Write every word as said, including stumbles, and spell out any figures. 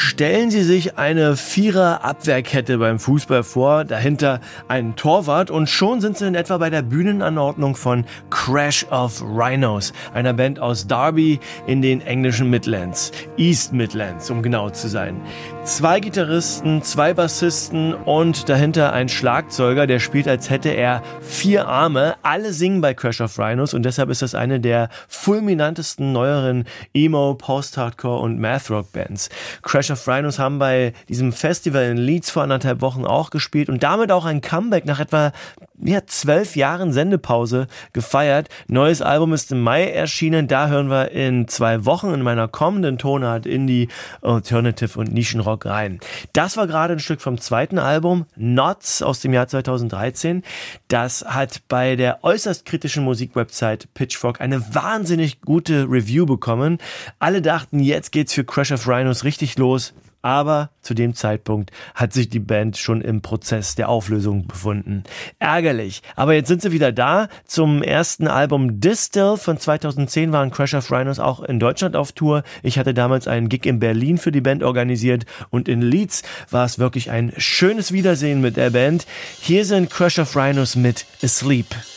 Stellen Sie sich eine Vierer-Abwehrkette beim Fußball vor, dahinter einen Torwart und schon sind Sie in etwa bei der Bühnenanordnung von Crash of Rhinos, einer Band aus Derby in den englischen Midlands, East Midlands, um genau zu sein. Zwei Gitarristen, zwei Bassisten und dahinter ein Schlagzeuger, der spielt, als hätte er vier Arme. Alle singen bei Crash of Rhinos und deshalb ist das eine der fulminantesten neueren Emo, Post-Hardcore und Math-Rock-Bands. Crash of Rhinos haben bei diesem Festival in Leeds vor anderthalb Wochen auch gespielt und damit auch ein Comeback nach etwa ja, zwölf Jahren Sendepause gefeiert. Neues Album ist im Mai erschienen, da hören wir in zwei Wochen in meiner kommenden Tonart Indie, Alternative und Nischenrock rein. Das war gerade ein Stück vom zweiten Album, Knots aus dem Jahr zweitausenddreizehn. Das hat bei der äußerst kritischen Musikwebsite Pitchfork eine wahnsinnig gute Review bekommen. Alle dachten, jetzt geht's für Crash of Rhinos richtig los. Aber zu dem Zeitpunkt hat sich die Band schon im Prozess der Auflösung befunden. Ärgerlich. Aber jetzt sind sie wieder da. Zum ersten Album Distill von zweitausendzehn waren Crash of Rhinos auch in Deutschland auf Tour. Ich hatte damals einen Gig in Berlin für die Band organisiert und in Leeds war es wirklich ein schönes Wiedersehen mit der Band. Hier sind Crash of Rhinos mit Asleep.